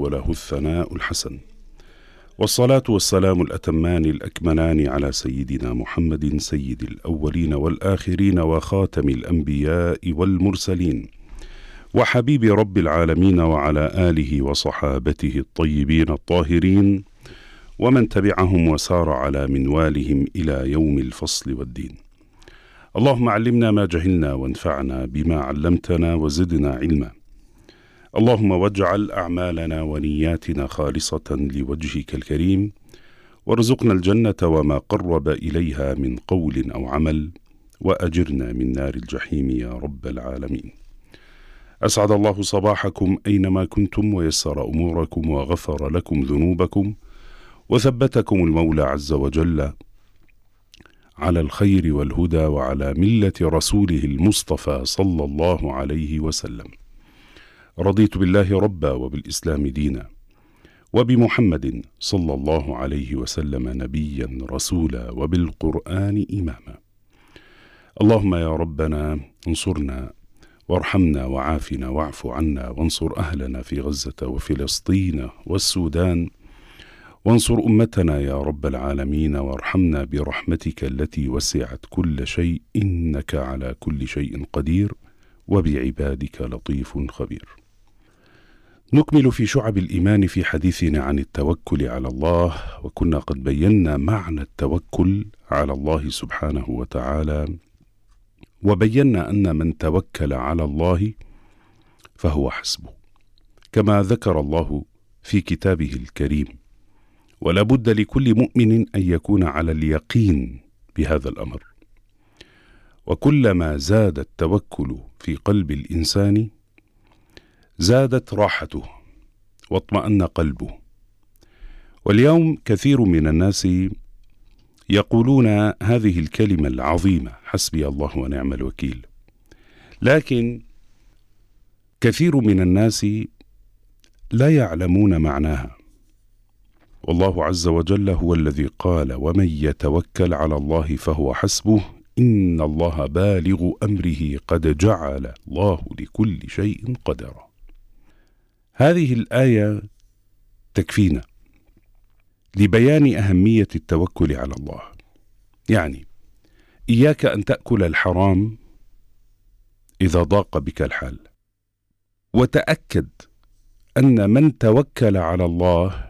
وله الثناء الحسن، والصلاة والسلام الأتمان الأكملان على سيدنا محمد سيد الأولين والآخرين وخاتم الأنبياء والمرسلين وحبيب رب العالمين، وعلى آله وصحابته الطيبين الطاهرين ومن تبعهم وسار على منوالهم إلى يوم الفصل والدين. اللهم علمنا ما جهلنا وانفعنا بما علمتنا وزدنا علما. اللهم واجعل أعمالنا ونياتنا خالصة لوجهك الكريم، وارزقنا الجنة وما قرب إليها من قول أو عمل، وأجرنا من نار الجحيم يا رب العالمين. أسعد الله صباحكم أينما كنتم، ويسر أموركم، وغفر لكم ذنوبكم، وثبتكم المولى عز وجل على الخير والهدى وعلى ملة رسوله المصطفى صلى الله عليه وسلم. رضيت بالله ربا، وبالإسلام دينا، وبمحمد صلى الله عليه وسلم نبيا رسولا، وبالقرآن إماما. اللهم يا ربنا انصرنا وارحمنا وعافنا واعف عنا، وانصر أهلنا في غزة وفلسطين والسودان، وانصر أمتنا يا رب العالمين، وارحمنا برحمتك التي وسعت كل شيء، إنك على كل شيء قدير، وبعبادك لطيف خبير. نكمل في شعب الإيمان في حديثنا عن التوكل على الله، وكنا قد بينا معنى التوكل على الله سبحانه وتعالى، وبينا أن من توكل على الله فهو حسبه، كما ذكر الله في كتابه الكريم. ولا بد لكل مؤمن أن يكون على اليقين بهذا الأمر، وكلما زاد التوكل في قلب الإنسان زادت راحته واطمأن قلبه. واليوم كثير من الناس يقولون هذه الكلمة العظيمة حسبي الله ونعم الوكيل، لكن كثير من الناس لا يعلمون معناها. والله عز وجل هو الذي قال: ومن يتوكل على الله فهو حسبه إن الله بالغ أمره قد جعل الله لكل شيء قدرا. هذه الآية تكفينا لبيان أهمية التوكل على الله. يعني إياك أن تأكل الحرام إذا ضاق بك الحال، وتأكد أن من توكل على الله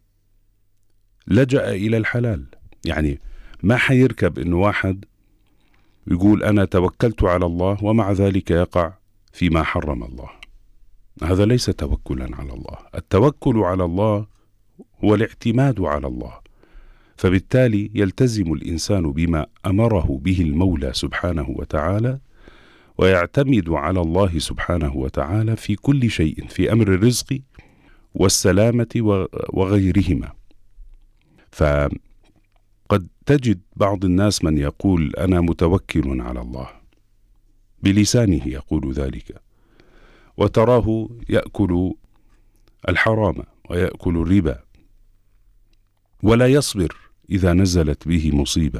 لجأ إلى الحلال. يعني ما حيركب إنه واحد يقول أنا توكلت على الله ومع ذلك يقع فيما حرم الله. هذا ليس توكلا على الله. التوكل على الله هو الاعتماد على الله، فبالتالي يلتزم الإنسان بما أمره به المولى سبحانه وتعالى، ويعتمد على الله سبحانه وتعالى في كل شيء، في أمر الرزق والسلامة وغيرهما. فقد تجد بعض الناس من يقول أنا متوكل على الله، بلسانه يقول ذلك، وتراه يأكل الحرام ويأكل الربا، ولا يصبر إذا نزلت به مصيبة.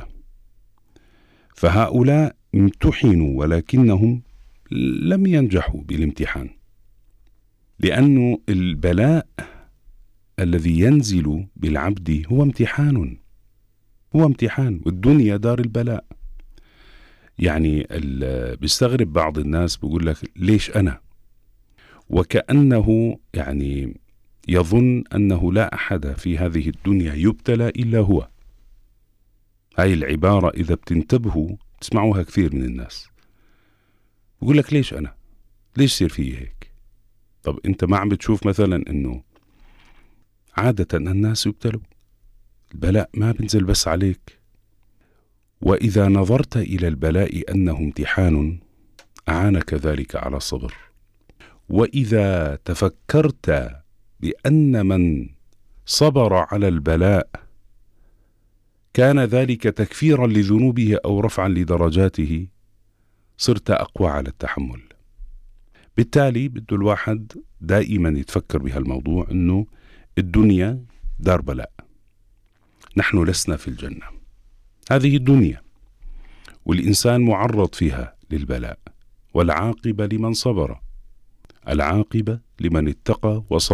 فهؤلاء امتحنوا ولكنهم لم ينجحوا بالامتحان، لأن البلاء الذي ينزل بالعبد هو امتحان، والدنيا دار البلاء. يعني بيستغرب بعض الناس بيقول لك ليش أنا، وكأنه يعني يظن أنه لا أحد في هذه الدنيا يبتلى إلا هو. هاي العبارة إذا بتنتبهوا تسمعوها كثير من الناس، بيقول لك ليش أنا، ليش يصير فيه هيك؟ طب أنت ما عم بتشوف مثلا أنه عادة الناس يبتلوا، البلاء ما بنزل بس عليك. وإذا نظرت إلى البلاء أنه امتحان أعانك ذلك على الصبر. وإذا تفكرت بأن من صبر على البلاء كان ذلك تكفيرا لذنوبه أو رفعا لدرجاته، صرت أقوى على التحمل. بالتالي بده الواحد دائما يتفكر بهالموضوع، أنه الدنيا دار بلاء، نحن لسنا في الجنة، هذه الدنيا، والإنسان معرض فيها للبلاء. والعاقبة لمن صبر، العاقبة لمن اتقى وصبر.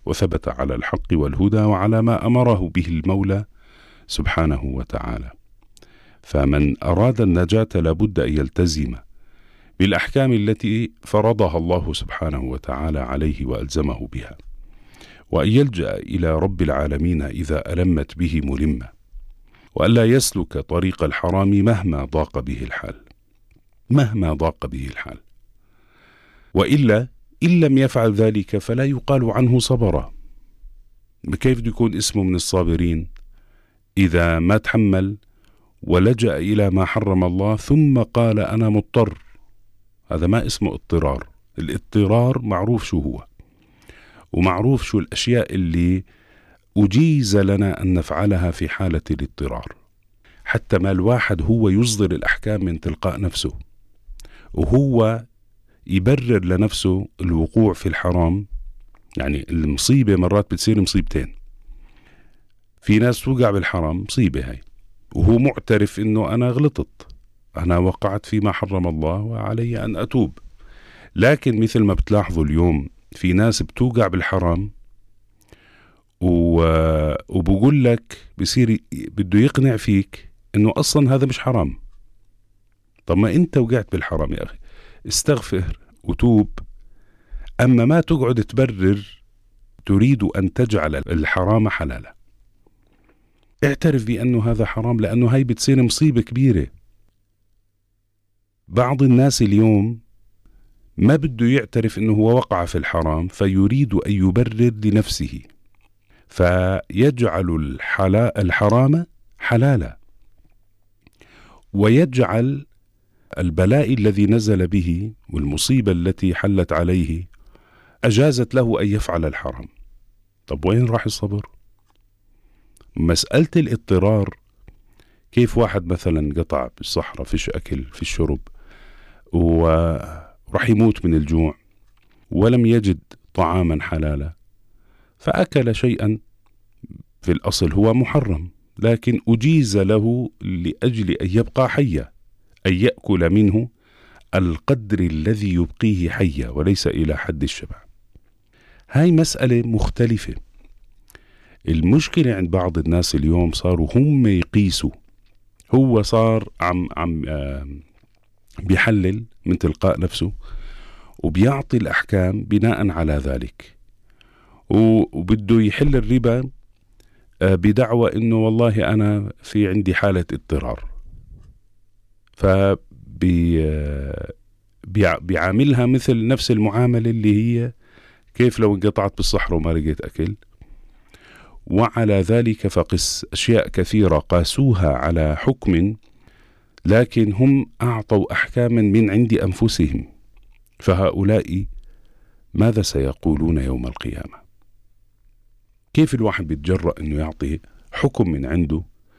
وثبت على الحق والهدى وعلى ما أمره به المولى سبحانه وتعالى. فمن أراد النجاة لابد أن يلتزم بالأحكام التي فرضها الله سبحانه وتعالى عليه وألزمه بها، وأن يلجأ إلى رب العالمين إذا ألمت به ملمة، وألا يسلك طريق الحرام مهما ضاق به الحال، مهما ضاق به الحال. وإلا إن لم يفعل ذلك فلا يقال عنه صبرا. كيف يكون اسمه من الصابرين إذا ما تحمل ولجأ إلى ما حرم الله ثم قال أنا مضطر؟ هذا ما اسمه اضطرار. الاضطرار معروف شو هو، ومعروف شو الأشياء اللي أجيز لنا أن نفعلها في حالة الاضطرار. حتى ما الواحد هو يصدر الأحكام من تلقاء نفسه، وهو يبرر لنفسه الوقوع في الحرام. يعني المصيبة مرات بتصير مصيبتين، في ناس توقع بالحرام مصيبة هاي وهو معترف إنه أنا غلطت، أنا وقعت فيما حرم الله وعلي أن أتوب. لكن مثل ما بتلاحظوا اليوم في ناس بتوقع بالحرام وبقول لك بصير بده يقنع فيك إنه أصلا هذا مش حرام. طب ما أنت وقعت بالحرام يا أخي، استغفر وتوب. أما ما تقعد تبرر تريد أن تجعل الحرام حلالا. اعترف بأنه هذا حرام، لأنه هاي بتصير مصيبة كبيرة. بعض الناس اليوم ما بده يعترف أنه هو وقع في الحرام، فيريد أن يبرر لنفسه فيجعل الحرام حلالا، ويجعل البلاء الذي نزل به والمصيبة التي حلت عليه أجازت له أن يفعل الحرام. طب وين راح الصبر؟ مسألة الاضطرار، كيف واحد مثلا قطع بالصحراء فيش أكل فيش شرب ورح يموت من الجوع ولم يجد طعاما حلالا، فأكل شيئا في الأصل هو محرم، لكن أجيز له لأجل أن يبقى حيا، أن يأكل منه القدر الذي يبقيه حيا وليس إلى حد الشبع. هاي مسألة مختلفة. المشكلة عند بعض الناس اليوم صاروا هم يقيسوا، هو صار عم بيحلل من تلقاء نفسه وبيعطي الأحكام بناء على ذلك، وبده يحل الربا بدعوى إنه والله أنا في عندي حالة اضطرار، بيعاملها مثل نفس المعاملة اللي هي كيف لو انقطعت بالصحراء وما لقيت أكل. وعلى ذلك فقس أشياء كثيرة قاسوها على حكم، لكن هم أعطوا أحكاما من عند أنفسهم، فهؤلاء ماذا سيقولون يوم القيامة؟ كيف الواحد بيتجرأ أنه يعطي حكم من عنده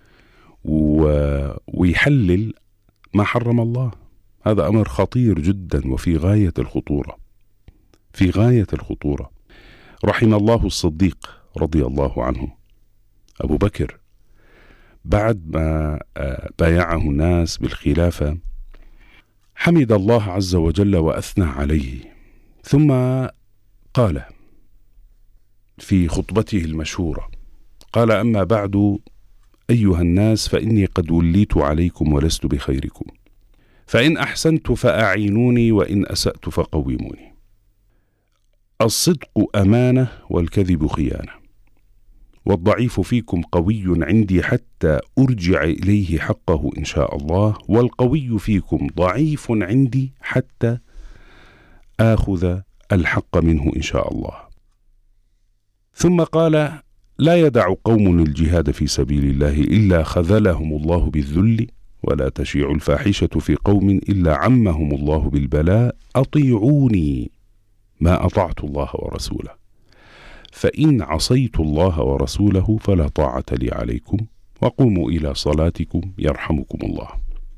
ويحلل ما حرم الله؟ هذا أمر خطير جدا وفي غاية الخطورة، في غاية الخطورة. رحم الله الصديق رضي الله عنه أبو بكر، بعد ما بايعه الناس بالخلافة حمد الله عز وجل وأثنى عليه، ثم قال في خطبته المشهورة، قال أما بعد أيها الناس فإني قد وليت عليكم ولست بخيركم، فإن أحسنت فأعينوني وإن أسأت فقوموني. الصدق أمانة والكذب خيانة، والضعيف فيكم قوي عندي حتى أرجع إليه حقه إن شاء الله، والقوي فيكم ضعيف عندي حتى آخذ الحق منه إن شاء الله. ثم قال لا يدع قوم الجهاد في سبيل الله إلا خذلهم الله بالذل، ولا تشيع الفاحشة في قوم إلا عمهم الله بالبلاء، أطيعوني ما أطعت الله ورسوله، فإن عصيت الله ورسوله فلا طاعة لي عليكم، وقوموا إلى صلاتكم يرحمكم الله.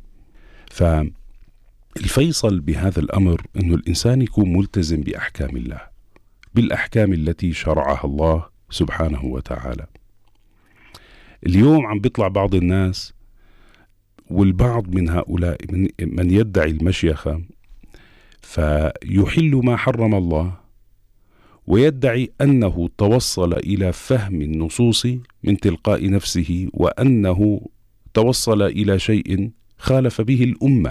فالفيصل بهذا الأمر أنه الإنسان يكون ملتزم بأحكام الله، بالأحكام التي شرعها الله سبحانه وتعالى. اليوم عم بيطلع بعض الناس، والبعض من هؤلاء من يدعي المشيخة، فيحل ما حرم الله ويدعي أنه توصل إلى فهم النصوص من تلقاء نفسه، وأنه توصل إلى شيء خالف به الأمة.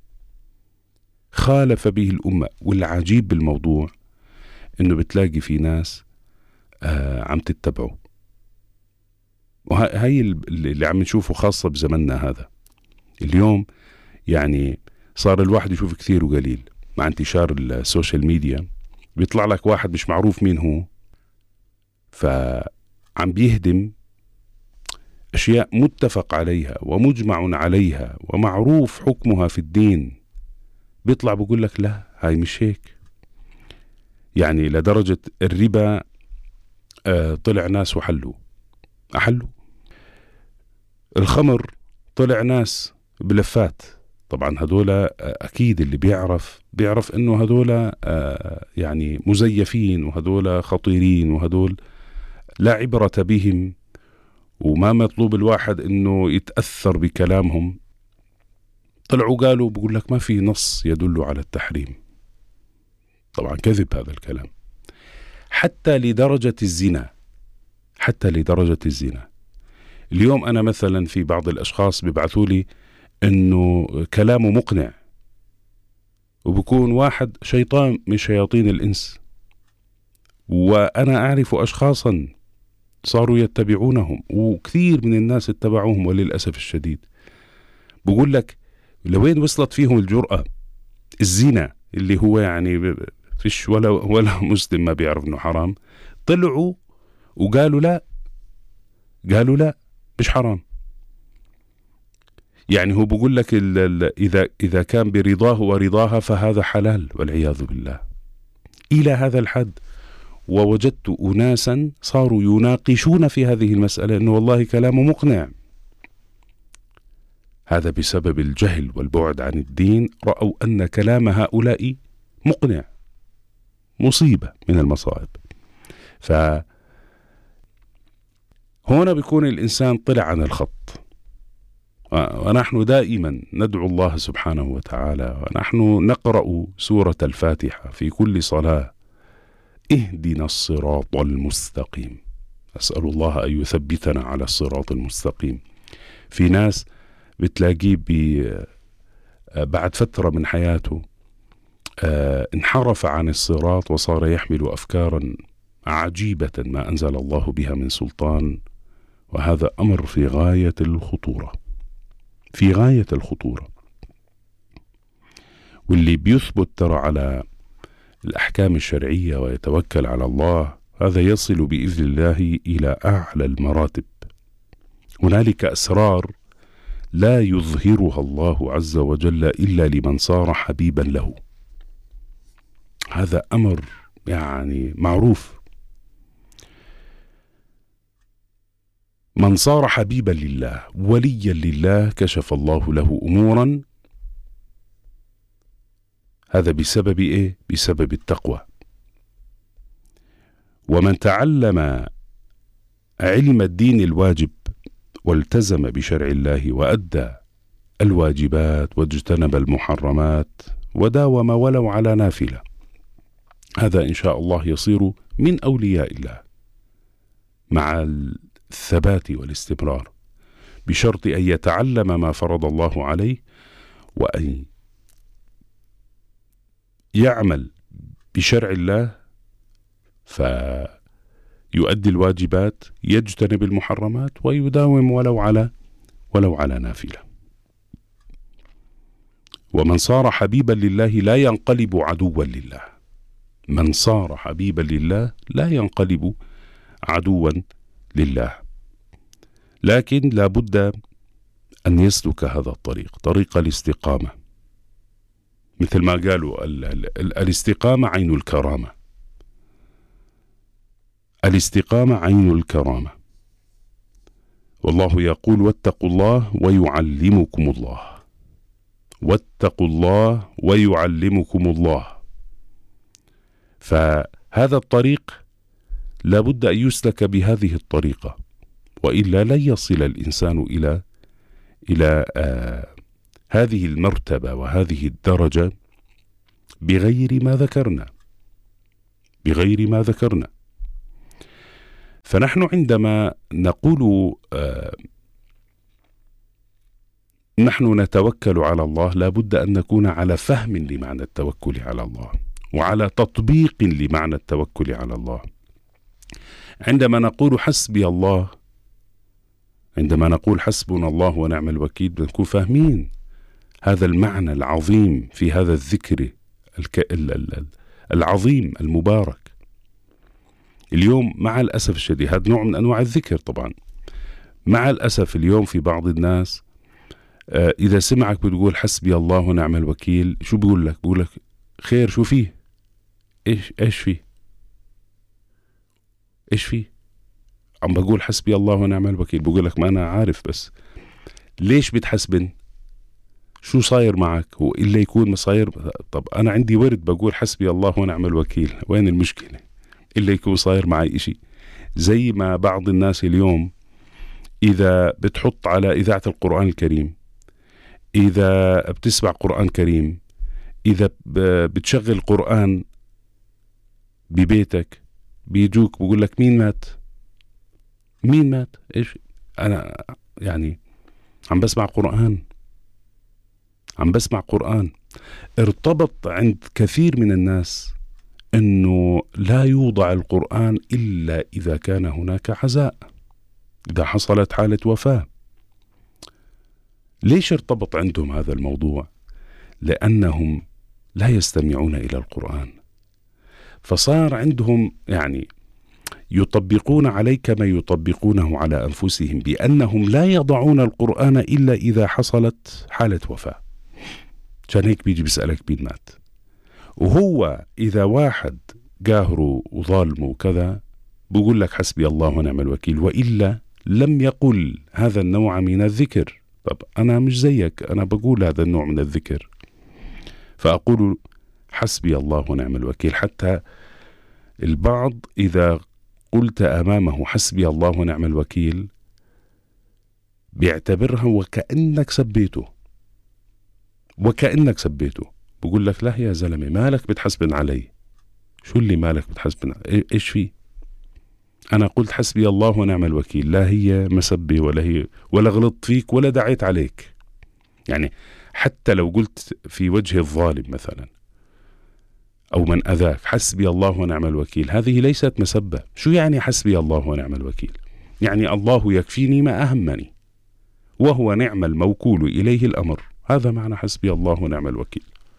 والعجيب بالموضوع أنه بتلاقي في ناس عم تتبعه، وهي اللي عم نشوفه خاصة بزمننا هذا اليوم. يعني صار الواحد يشوف كثير وقليل مع انتشار السوشيال ميديا، بيطلع لك واحد مش معروف مين هو، فعم بيهدم أشياء متفق عليها ومجمع عليها ومعروف حكمها في الدين. بيطلع بيقول لك لا، هاي مش هيك. يعني لدرجة الربا طلع ناس أحلوا. الخمر طلع ناس بلفات. طبعا هدول أكيد اللي بيعرف إنه هدول يعني مزيفين، وهدول خطيرين، وهدول لا عبرة بهم، وما مطلوب الواحد إنه يتأثر بكلامهم. طلعوا قالوا بقول لك ما في نص يدل على التحريم. طبعا كذب هذا الكلام. حتى لدرجة الزنا. اليوم أنا مثلا في بعض الأشخاص بيبعثوا لي إنه كلامه مقنع، وبكون واحد شيطان من شياطين الإنس، وأنا أعرف أشخاصا صاروا يتبعونهم، وكثير من الناس اتبعوهم وللأسف الشديد. بقول لك لوين وصلت فيهم الجرأة؟ الزنا اللي هو يعني فيش ولا مسلم ما بيعرف إنه حرام، طلعوا وقالوا لا مش حرام. يعني هو بقول لك إذا كان برضاه ورضاها فهذا حلال، والعياذ بالله إلى هذا الحد. ووجدت أناسا صاروا يناقشون في هذه المسألة إنه والله كلامه مقنع. هذا بسبب الجهل والبعد عن الدين، رأوا أن كلام هؤلاء مقنع. مصيبة من المصائب. فهنا بيكون الإنسان طلع عن الخط. ونحن دائما ندعو الله سبحانه وتعالى، ونحن نقرأ سورة الفاتحة في كل صلاة: اهدنا الصراط المستقيم. أسأل الله أن يثبتنا على الصراط المستقيم. في ناس بتلاقيه بعد فترة من حياته انحرف عن الصراط وصار يحمل أفكارا عجيبة ما أنزل الله بها من سلطان، وهذا أمر في غاية الخطورة. واللي بيثبت ترى على الأحكام الشرعية ويتوكل على الله، هذا يصل بإذن الله إلى أعلى المراتب. هنالك أسرار لا يظهرها الله عز وجل إلا لمن صار حبيبا له. هذا أمر يعني معروف. من صار حبيبا لله وليا لله كشف الله له أمورا. هذا بسبب إيه؟ بسبب التقوى. ومن تعلم علم الدين الواجب والتزم بشرع الله وأدى الواجبات واجتنب المحرمات وداوم ولو على نافلة، هذا إن شاء الله يصير من أولياء الله مع الثبات والاستمرار، بشرط أن يتعلم ما فرض الله عليه، وأن يعمل بشرع الله فيؤدي الواجبات، يجتنب المحرمات، ويداوم ولو على نافلة. ومن صار حبيبا لله لا ينقلب عدوا لله. من صار حبيبا لله لا ينقلب عدوا لله، لكن لا بد أن يسلك هذا الطريق، طريق الاستقامة. مثل ما قالوا الاستقامة عين الكرامة. الاستقامة عين الكرامة. والله يقول: واتقوا الله ويعلمكم الله. واتقوا الله ويعلمكم الله. فهذا الطريق لا بد أن يسلك بهذه الطريقة، وإلا لن يصل الإنسان إلى هذه المرتبة وهذه الدرجة بغير ما ذكرنا، بغير ما ذكرنا. فنحن عندما نقول نحن نتوكل على الله، لا بد أن نكون على فهم لمعنى التوكل على الله وعلى تطبيق لمعنى التوكل على الله. عندما نقول حسبي الله، عندما نقول حسبنا الله ونعم الوكيل، بنكون فاهمين هذا المعنى العظيم في هذا الذكر العظيم المبارك. اليوم مع الأسف الشديد، هذا نوع من أنواع الذكر طبعا، مع الأسف اليوم في بعض الناس إذا سمعك بتقول حسبي الله ونعم الوكيل، شو بيقول لك؟ بيقول لك خير، شو فيه؟ إيش فيه؟ إيش فيه؟ عم بقول حسبي الله ونعم الوكيل، بقول لك ما أنا عارف، بس ليش بتحسبن؟ شو صاير معك؟ وإلا يكون مصاير. طب أنا عندي ورد بقول حسبي الله ونعم الوكيل، وين المشكلة؟ إلا يكون صاير معي إشي. زي ما بعض الناس اليوم إذا بتحط على إذاعة القرآن الكريم، إذا بتسمع قرآن كريم، إذا بتشغل قرآن ببيتك، بيجوك بقول لك مين مات؟ مين مات؟ إيش؟ أنا يعني عم بسمع قرآن، عم بسمع قرآن. ارتبط عند كثير من الناس أنه لا يوضع القرآن إلا إذا كان هناك عزاء، إذا حصلت حالة وفاة. ليش ارتبط عندهم هذا الموضوع؟ لأنهم لا يستمعون إلى القرآن، فصار عندهم يعني يطبقون عليك ما يطبقونه على أنفسهم، بأنهم لا يضعون القرآن إلا إذا حصلت حالة وفاة. عشان هيك بيجي بيسألك مين مات، وهو إذا واحد قاهره وظالمه وكذا بقول لك حسبي الله ونعم الوكيل، وإلا لم يقل هذا النوع من الذكر. طب أنا مش زيك، أنا بقول هذا النوع من الذكر، فأقول حسبي الله ونعم الوكيل. حتى البعض إذا قلت أمامه حسبي الله ونعم الوكيل بيعتبرها وكأنك سبيته، وكأنك سبيته. بقول لك لا يا زلمة، مالك بتحسبن علي؟ شو اللي مالك بتحسبن؟ إيش فيه؟ أنا قلت حسبي الله ونعم الوكيل، لا هي مسبة ولا هي ولا غلطت فيك ولا دعيت عليك. يعني حتى لو قلت في وجه الظالم مثلا أو من أذاك حسبي الله ونعم الوكيل، هذه ليست مسبة. شو يعني حسبي الله ونعم الوكيل؟ يعني الله يكفيني ما أهمني وهو نعم الموكول إليه الأمر. هذا معنى حسبي الله ونعم الوكيل.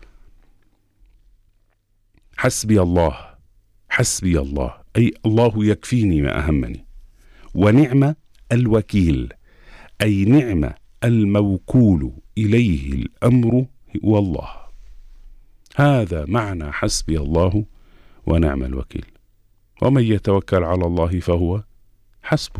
حسبي الله، حسبي الله أي الله يكفيني ما أهمني، ونعم الوكيل أي نعم الموكول إليه الأمر هو الله. هذا معنى حسبي الله ونعم الوكيل. ومن يتوكل على الله فهو حسبه.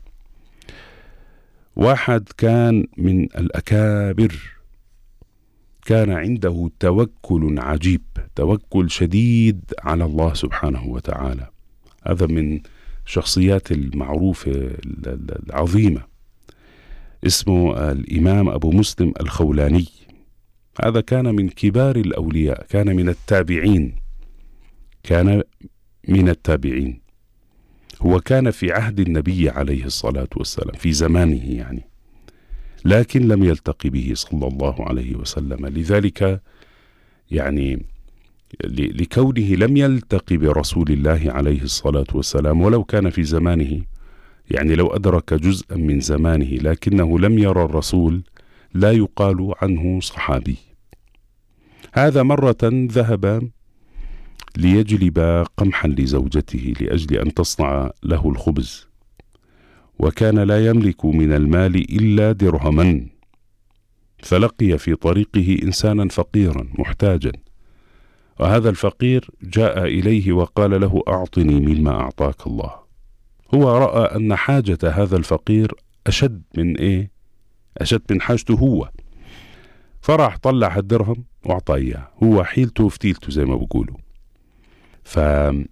واحد كان من الأكابر كان عنده توكل عجيب، توكل شديد على الله سبحانه وتعالى. هذا من شخصيات المعروفة العظيمة، اسمه الإمام أبو مسلم الخولاني. هذا كان من كبار الأولياء، كان من التابعين، كان من التابعين. هو كان في عهد النبي عليه الصلاة والسلام، في زمانه يعني، لكن لم يلتقي به صلى الله عليه وسلم. لذلك يعني لكونه لم يلتقي برسول الله عليه الصلاة والسلام، ولو كان في زمانه، يعني لو أدرك جزءا من زمانه لكنه لم يرى الرسول، لا يقال عنه صحابي. هذا مرة ذهب ليجلب قمحا لزوجته لأجل أن تصنع له الخبز، وكان لا يملك من المال إلا درهما، فلقي في طريقه إنسانا فقيرا محتاجا، وهذا الفقير جاء إليه وقال له أعطني مما أعطاك الله. هو رأى أن حاجة هذا الفقير أشد من إيه؟ أشد من حاجته هو، فراح طلع الدرهم وأعطاه إياه. هو حيلته وفتيلته زي ما بقولوا، فأعطاه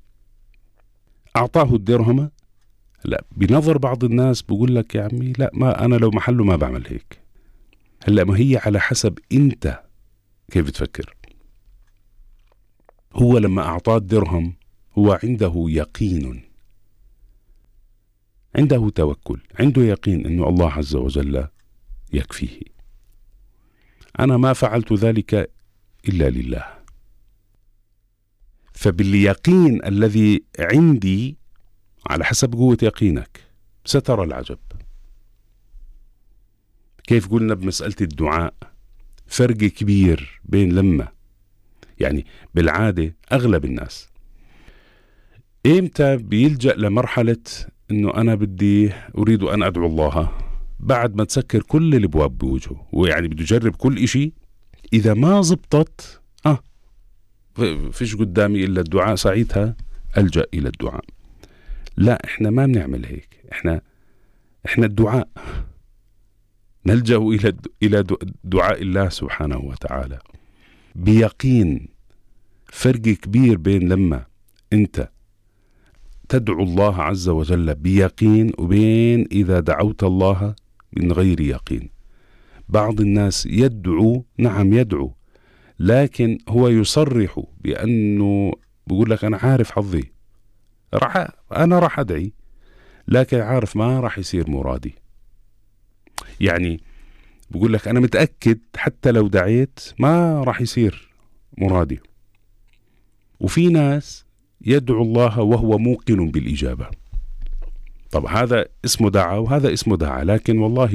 الدرهم. لا، بنظر بعض الناس بقول لك يا عمي لا، ما أنا لو محله ما بعمل هيك. هلأ ما هي على حسب أنت كيف تفكر. هو لما أعطاه الدرهم هو عنده يقين، عنده توكل، عنده يقين أن الله عز وجل يكفيه. أنا ما فعلت ذلك إلا لله. فباليقين الذي عندي على حسب قوة يقينك سترى العجب. كيف قلنا بمسألة الدعاء فرق كبير بين لما يعني بالعادة أغلب الناس إمتى بيلجأ لمرحلة إنه أنا أريد أن أدعو الله بعد ما تسكر كل الأبواب بوجهه، ويعني بده يجرب كل إشي. إذا ما زبطت فيش قدامي إلا الدعاء، ساعتها ألجأ إلى الدعاء. لا، إحنا ما بنعمل هيك. إحنا الدعاء نلجأ إلى دعاء الله سبحانه وتعالى بيقين. فرق كبير بين لما أنت تدعو الله عز وجل بيقين وبين إذا دعوت الله من غير يقين. بعض الناس يدعو، نعم يدعو، لكن هو يصرح بأنه بيقول لك أنا عارف حظي، أنا راح أدعي، لكن عارف ما راح يصير مرادي. يعني بيقول لك أنا متأكد حتى لو دعيت ما راح يصير مرادي. وفي ناس يدعو الله وهو موقن بالإجابة. طب هذا اسمه دعا وهذا اسمه دعا، لكن والله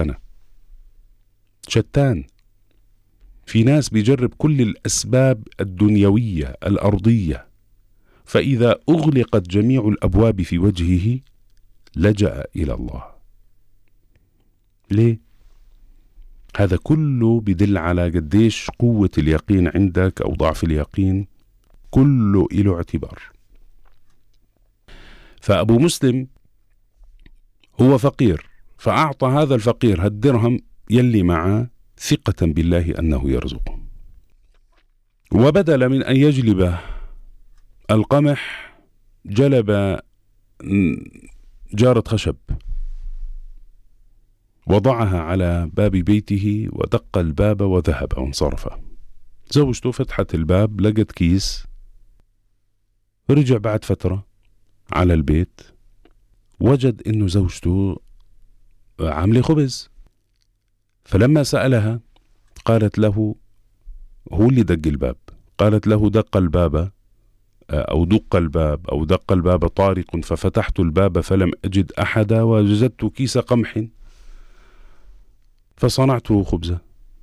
شتان. في ناس بيجرب كل الأسباب الدنيوية الأرضية، فإذا أغلقت جميع الأبواب في وجهه لجأ إلى الله. ليه؟ هذا كله بدل على قديش قوة اليقين عندك أو ضعف اليقين، كله له اعتبار. فأبو مسلم هو فقير، فأعطى هذا الفقير هالدرهم يلي معه ثقة بالله أنه يرزقه. وبدل من أن يجلب القمح جلب جارة خشب وضعها على باب بيته ودق الباب وذهب وانصرف. زوجته فتحت الباب لقت كيس، رجع بعد فترة على البيت وجد إنه زوجته عاملة خبز. فلما سألها قالت له، هو اللي دق الباب، قالت له دق الباب أو دق الباب طارق، ففتحت الباب فلم أجد أحدا ووجدت كيس قمح فصنعته خبزا.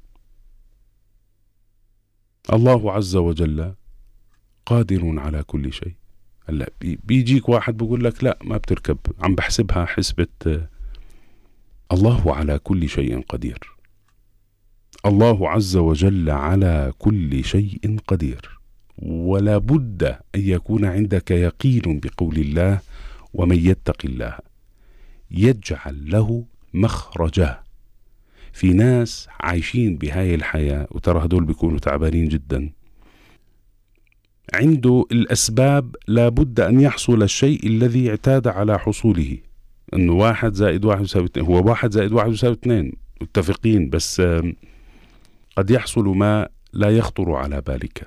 الله عز وجل قادر على كل شيء. هلا بيجيك واحد بيقول لك لا ما بتركب، عم بحسبها حسبة. الله على كل شيء قدير. الله عز وجل على كل شيء قدير، ولا بد أن يكون عندك يقين بقول الله: ومن يتق الله يجعل له مخرجا. في ناس عايشين بهاي الحياة، وترى هدول بيكونوا تعبانين جدا، عنده الأسباب لابد أن يحصل الشيء الذي اعتاد على حصوله، أنه 1 زائد 1 يساوي 2، هو 1 زائد 1 يساوي 2، متفقين، بس قد يحصل ما لا يخطر على بالك.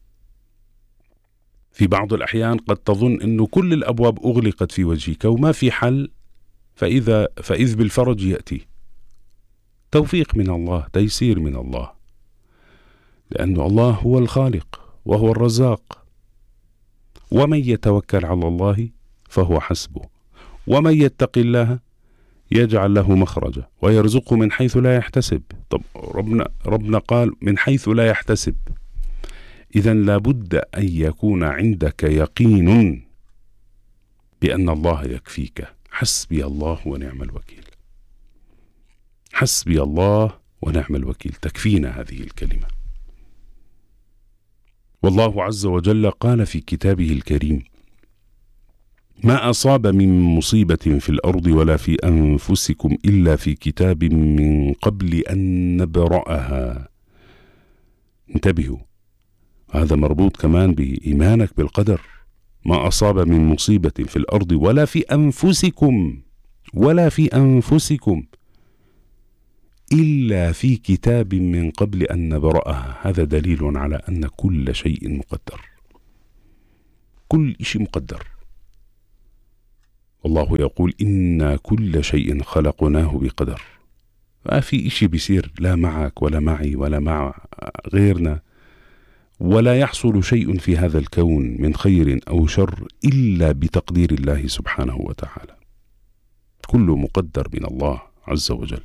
في بعض الأحيان قد تظن أنه كل الأبواب أغلقت في وجهك وما في حل، فإذ بالفرج يأتي. توفيق من الله، تيسير من الله، لأن الله هو الخالق وهو الرزاق. ومن يتوكل على الله فهو حسبه، ومن يتق الله يجعل له مخرجا ويرزقه من حيث لا يحتسب. طب ربنا قال من حيث لا يحتسب، إذن لابد أن يكون عندك يقين بأن الله يكفيك. حسبي الله ونعم الوكيل، حسبي الله ونعم الوكيل، تكفينا هذه الكلمة. والله عز وجل قال في كتابه الكريم: ما أصاب من مصيبة في الأرض ولا في أنفسكم إلا في كتاب من قبل أن نبرأها. انتبهوا، هذا مربوط كمان بإيمانك بالقدر. ما أصاب من مصيبة في الأرض ولا في أنفسكم إلا في كتاب من قبل أن نبرأها. هذا دليل على أن كل شيء مقدر، كل شيء مقدر. والله يقول إنا كل شيء خلقناه بقدر. ما في شيء بيصير لا معك ولا معي ولا مع غيرنا، ولا يحصل شيء في هذا الكون من خير أو شر إلا بتقدير الله سبحانه وتعالى. كله مقدر من الله عز وجل.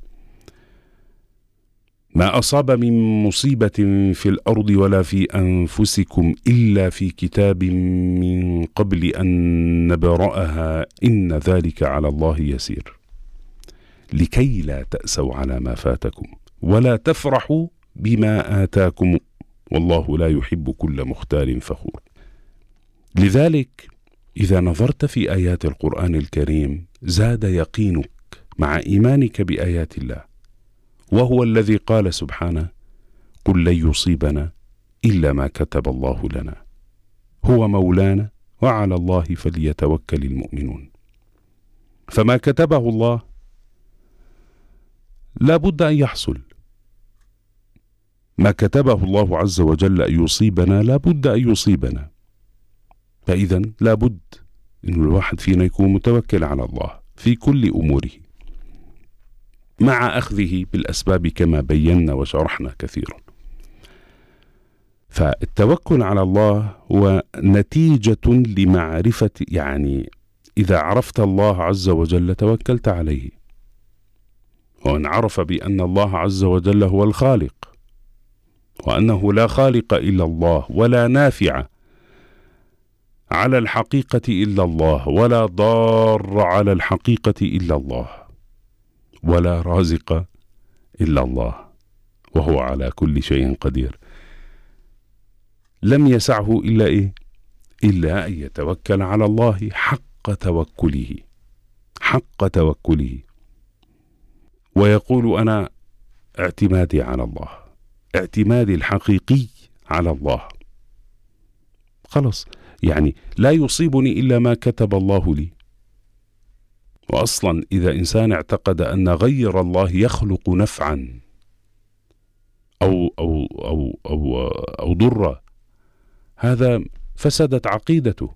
ما أصاب من مصيبة في الأرض ولا في أنفسكم إلا في كتاب من قبل أن نبرأها إن ذلك على الله يسير، لكي لا تأسوا على ما فاتكم ولا تفرحوا بما آتاكم والله لا يحب كل مختال فخور. لذلك إذا نظرت في آيات القرآن الكريم زاد يقينك مع إيمانك بآيات الله، وهو الذي قال سبحانه: قل لن يصيبنا إلا ما كتب الله لنا هو مولانا وعلى الله فليتوكل المؤمنون. فما كتبه الله لا بد أن يحصل، ما كتبه الله عز وجل أن يصيبنا لا بد أن يصيبنا. فإذا لا بد أن الواحد فينا يكون متوكل على الله في كل أموره، مع أخذه بالأسباب كما بينا وشرحنا كثيرا. فالتوكل على الله هو نتيجة لمعرفة، يعني إذا عرفت الله عز وجل توكلت عليه، وأن عرف بأن الله عز وجل هو الخالق، وأنه لا خالق إلا الله، ولا نافع على الحقيقة إلا الله، ولا ضار على الحقيقة إلا الله، ولا رازق إلا الله، وهو على كل شيء قدير. لم يسعه إلا إيه؟ إلا أن يتوكل على الله حق توكله، حق توكله، ويقول أنا اعتمادي على الله، اعتمادي الحقيقي على الله. خلص، يعني لا يصيبني إلا ما كتب الله لي. وأصلا إذا إنسان اعتقد أن غير الله يخلق نفعا أو ضرا، هذا فسدت عقيدته.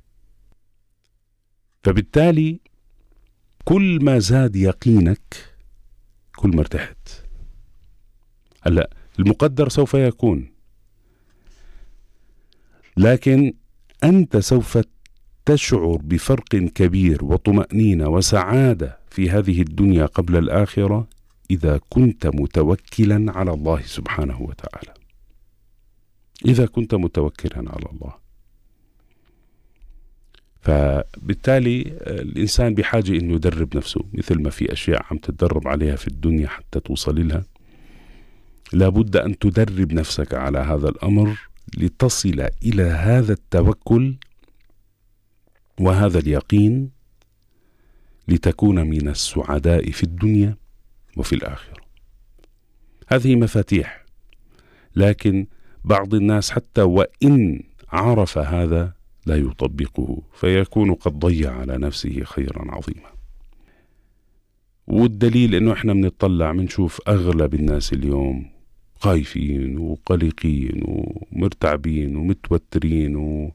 فبالتالي كل ما زاد يقينك كل ما ارتحت. هلا المقدر سوف يكون، لكن أنت سوف تشعر بفرق كبير وطمأنينة وسعادة في هذه الدنيا قبل الآخرة إذا كنت متوكلا على الله سبحانه وتعالى. إذا كنت متوكلا على الله، فبالتالي الإنسان بحاجة إنه يدرب نفسه، مثل ما في أشياء عم تتدرب عليها في الدنيا حتى توصل لها، لابد أن تدرب نفسك على هذا الأمر لتصل إلى هذا التوكل وهذا اليقين، لتكون من السعداء في الدنيا وفي الآخرة. هذه مفاتيح، لكن بعض الناس حتى وإن عرف هذا لا يطبقه، فيكون قد ضيع على نفسه خيرا عظيما. والدليل إنه إحنا بنطلع بنشوف أغلب الناس اليوم خايفين وقلقين ومرتعبين ومتوترين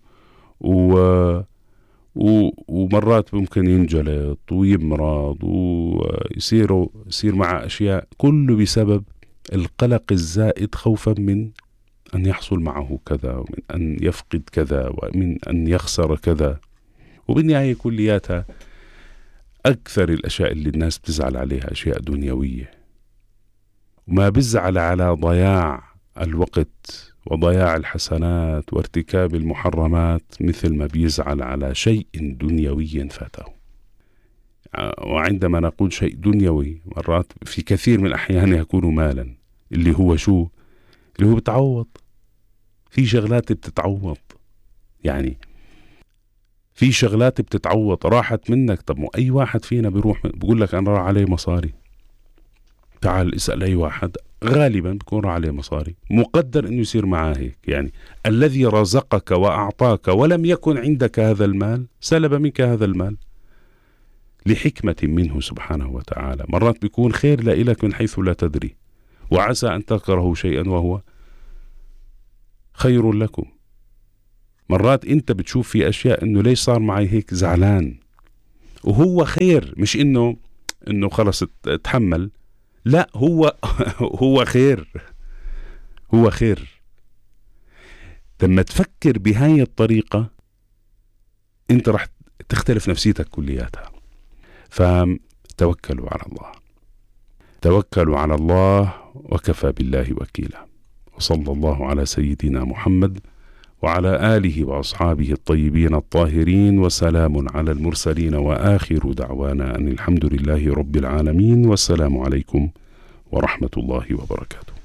ومرات ممكن ينجلط ويمرض ويصير مع أشياء، كله بسبب القلق الزائد، خوفا من أن يحصل معه كذا، ومن أن يفقد كذا، ومن أن يخسر كذا. وبالنهاية كلياتها أكثر الأشياء اللي الناس بتزعل عليها أشياء دنيوية، وما بزعل على ضياع الوقت وضياع الحسنات وارتكاب المحرمات مثل ما بيزعل على شيء دنيوي فاته. وعندما نقول شيء دنيوي مرات في كثير من الأحيان يكون مالا، اللي هو شو؟ اللي هو بتعوض في شغلات بتتعوض، يعني في شغلات بتتعوض راحت منك. طب مو أي واحد فينا بيروح بيقول لك أنا راح عليه مصاري، تعال اسأل أي واحد غالبا بيكون راح عليه مصاري، مقدر إنه يصير معاه هيك. يعني الذي رزقك وأعطاك ولم يكن عندك هذا المال سلب منك هذا المال لحكمة منه سبحانه وتعالى. مرات بيكون خير لك من حيث لا تدري، وعسى أن تكرهوا شيئا وهو خير لكم، مرات انت بتشوف في اشياء انه ليش صار معي هيك، زعلان، وهو خير، مش انه خلص اتحمل، لا هو هو خير، هو خير. لما تفكر بهاي الطريقة انت رح تختلف نفسيتك كلياتها. فتوكلوا على الله، توكلوا على الله وكفى بالله وكيلا. وصلى الله على سيدنا محمد وعلى آله وأصحابه الطيبين الطاهرين، وسلام على المرسلين، وآخر دعوانا أن الحمد لله رب العالمين، والسلام عليكم ورحمة الله وبركاته.